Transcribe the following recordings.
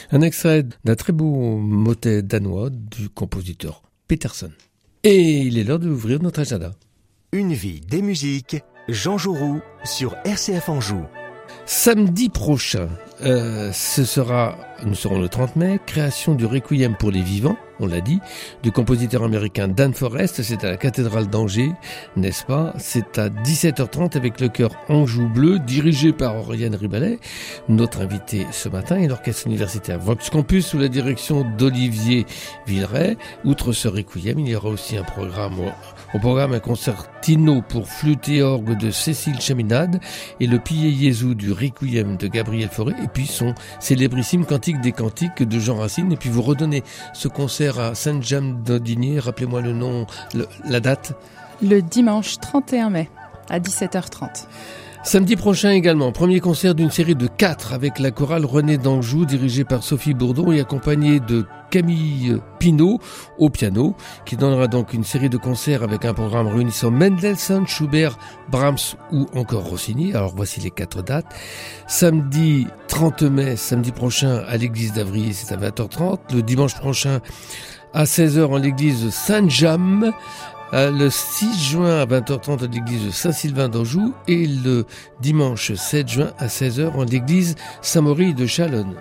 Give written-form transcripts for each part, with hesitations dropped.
Un extrait d'un très beau motet danois du compositeur Peterson. Et il est l'heure d'ouvrir notre agenda. Une vie, des musiques, Jean Jouroux sur RCF Anjou. Samedi prochain, nous serons le 30 mai, création du Requiem pour les vivants, on l'a dit, du compositeur américain Dan Forrest, c'est à la cathédrale d'Angers, n'est-ce pas? C'est à 17h30 avec le chœur Anjou Bleu, dirigé par Oriane Ribalet, notre invité ce matin, et l'orchestre universitaire Vox Campus sous la direction d'Olivier Villeray. Outre ce Requiem, il y aura aussi au programme un concertino pour flûte et orgue de Cécile Chaminade et le Pie Jésus du Requiem de Gabriel Fauré, et puis son célébrissime Cantique des Cantiques de Jean Racine. Et puis vous redonnez ce concert à Sainte-Jeanne-d'Audinier, rappelez-moi le nom, la date. Le dimanche 31 mai à 17h30. Samedi prochain également, premier concert d'une série de 4 avec la chorale René d'Anjou, dirigée par Sophie Bourdon et accompagnée de Camille Pinault au piano, qui donnera donc une série de concerts avec un programme réunissant Mendelssohn, Schubert, Brahms ou encore Rossini. Alors voici les 4 dates. Samedi 30 mai, samedi prochain à l'église d'Avrier, c'est à 20h30. Le dimanche prochain à 16h en l'église Saint-James. Le 6 juin à 20h30 à l'église de Saint-Sylvain d'Anjou et le dimanche 7 juin à 16h en l'église Saint-Maury de Chalonne.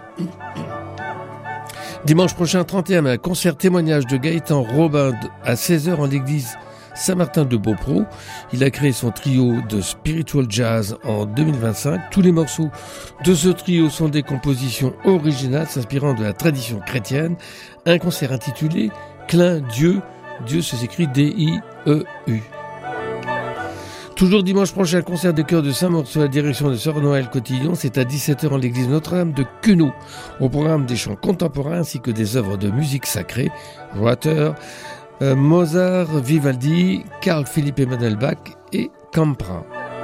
Dimanche prochain 31 mai, concert témoignage de Gaëtan Robin à 16h en l'église Saint-Martin de Beaupro. Il a créé son trio de spiritual jazz en 2025. Tous les morceaux de ce trio sont des compositions originales s'inspirant de la tradition chrétienne. Un concert intitulé Clin Dieu. Dieu se s'écrit D-I-E-U. Toujours dimanche prochain, concert de chœur de Saint-Maur sous la direction de Sœur Noël Cotillon. C'est à 17h en l'église Notre-Dame de Queneau. Au programme des chants contemporains ainsi que des œuvres de musique sacrée. Water, Mozart, Vivaldi, Carl Philipp Emanuel Bach et Campra.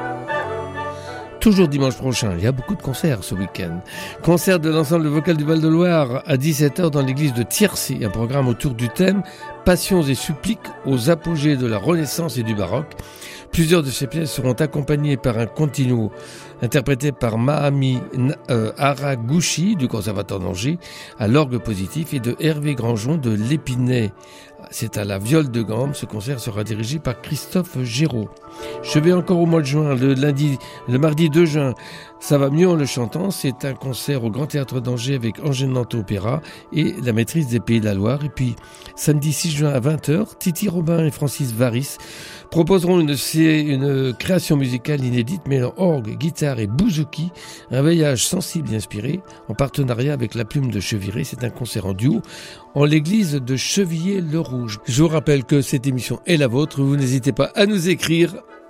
Toujours dimanche prochain, il y a beaucoup de concerts ce week-end. Concert de l'ensemble vocal du Val-de-Loire à 17h dans l'église de Tiercy. Un programme autour du thème Passions et suppliques aux apogées de la Renaissance et du baroque. Plusieurs de ces pièces seront accompagnées par un continuo interprété par Mahami Haraguchi du Conservatoire d'Angers à l'orgue positif et de Hervé Grandjean de l'Épinay. C'est à la Viole de Gambe. Ce concert sera dirigé par Christophe Géraud. Je vais encore au mois de juin, le mardi 2 juin. Ça va mieux en le chantant. C'est un concert au Grand Théâtre d'Angers avec Angèle Nanteau Opéra et la maîtrise des Pays de la Loire. Et puis, samedi 6 juin à 20h, Titi Robin et Francis Varis proposeront une création musicale inédite mêlant orgue, guitare et bouzouki, un voyage sensible et inspiré en partenariat avec la Plume de Cheviré. C'est un concert en duo en l'église de Chevilliers-le-Rouge. Je vous rappelle que cette émission est la vôtre. Vous n'hésitez pas à nous écrire